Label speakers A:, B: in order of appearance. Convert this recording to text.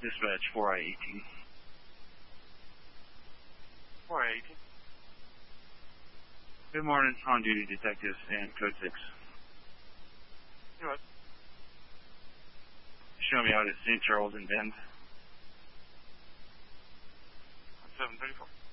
A: Dispatch 4I-18.
B: 4I-18.
A: Good morning, on-duty detectives and Code 6.
B: You what?
A: Show me out at St. Charles and Bend.
B: 734.